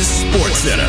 is SportsCenter.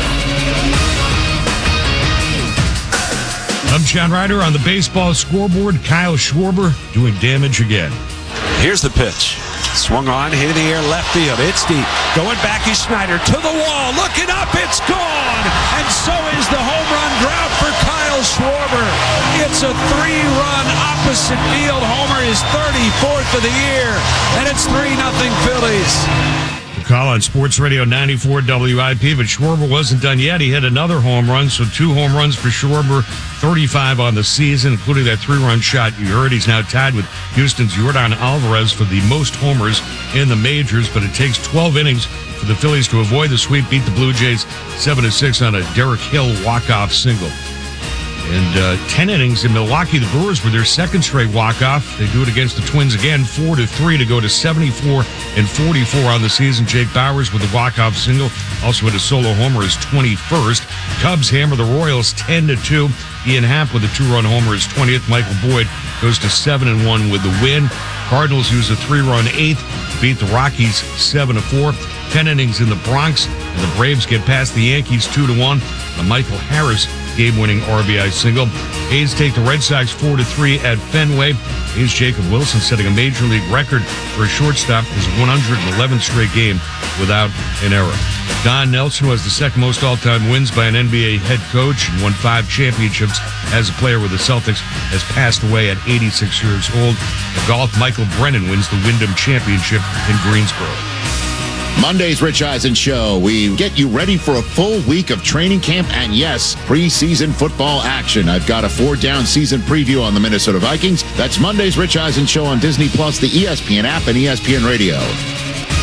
I'm John Ryder on the baseball scoreboard. Kyle Schwarber doing damage again. Here's the pitch. Swung on, hit in the air, left field. It's deep. Going back is Schneider to the wall. Looking up, it's gone. And so is the home run drought for Kyle Schwarber. It's a 3-run opposite field homer, his 34th of the year. And it's 3-0 Phillies. Call on Sports Radio 94 WIP, but Schwarber wasn't done yet. He hit another home run, so 2 home runs for Schwarber, 35 on the season, including that 3-run shot you heard. He's now tied with Houston's Yordan Alvarez for the most homers in the majors, but it takes 12 innings for the Phillies to avoid the sweep, beat the Blue Jays 7-6 on a Derek Hill walk-off single. And 10 innings in Milwaukee, the Brewers were their second straight walk-off. They do it against the Twins again, 4-3 to go to 74 and 44 on the season. Jake Bauers with the walk-off single, also with a solo homer, his 21st. Cubs hammer the Royals 10-2. Ian Happ with a 2-run homer, his 20th. Michael Boyd goes to 7-1 with the win. Cardinals use a 3-run eighth to beat the Rockies 7-4. 10 innings in the Bronx, and the Braves get past the Yankees 2-1. The Michael Harris game-winning RBI single. A's take the Red Sox 4-3 at Fenway. A's Jacob Wilson setting a major league record for a shortstop, his 111th straight game without an error. Don Nelson was the second most all-time wins by an NBA head coach and won 5 championships as a player with the Celtics, has passed away at 86 years old. In golf, Michael Brennan wins the Wyndham Championship in Greensboro. Monday's Rich Eisen Show. We get you ready for a full week of training camp and, yes, preseason football action. I've got a 4-down season preview on the Minnesota Vikings. That's Monday's Rich Eisen Show on Disney Plus, the ESPN app, and ESPN Radio.